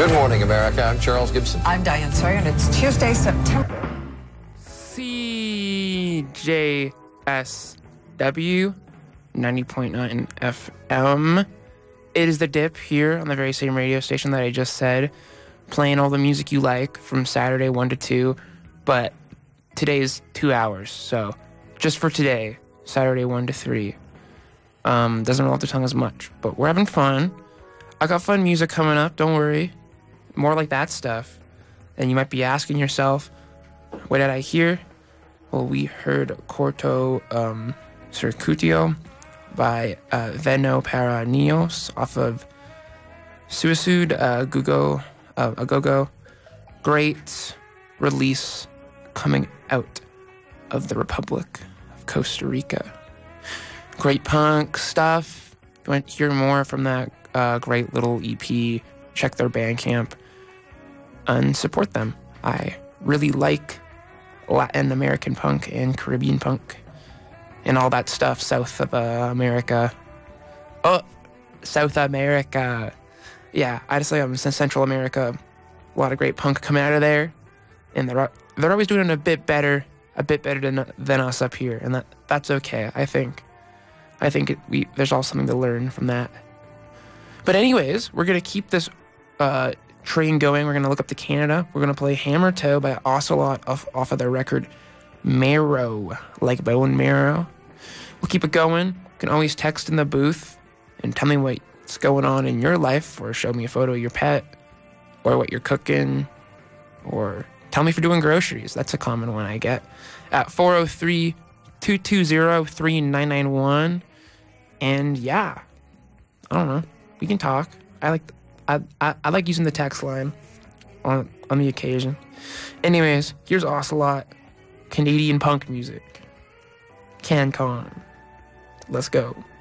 Good morning, America. I'm Charles Gibson. I'm Diane Sawyer, and it's Tuesday, September. CJSW 90.9 FM. It is The Dip here on the very same radio station that I just said, playing all the music you like from Saturday 1 to 2, but today is 2 hours, so just for today, Saturday 1 to 3. Doesn't roll off the tongue as much, but we're having fun. I got fun music coming up, don't worry. More like that stuff. And you might be asking yourself, what did I hear? Well, we heard Corto Circuito by Veno para Niños off of Suicide Agogo. Great release coming out of the Republic of Costa Rica. Great punk stuff. If you want to hear more from that great little EP, check their Bandcamp and support them. I really like Latin American punk and Caribbean punk and all that stuff south of America. Oh, South America. Yeah, I just like in Central America. A lot of great punk coming out of there, and they're always doing it a bit better than us up here, and that's okay. I think there's all something to learn from that. But anyways, we're gonna keep this train going. We're gonna look up to Canada. We're gonna play Hammer Toe by Ocelot off of their record Marrow, like bone marrow. We'll keep it going. You can always text in the booth and tell me what's going on in your life, or show me a photo of your pet, or what you're cooking, or tell me if you're doing groceries. That's a common one I get. At 403-220-3991. And yeah, I don't know. We can talk. I like using the text line on the occasion. Anyways, here's Ocelot, Canadian punk music. CanCon. Let's go.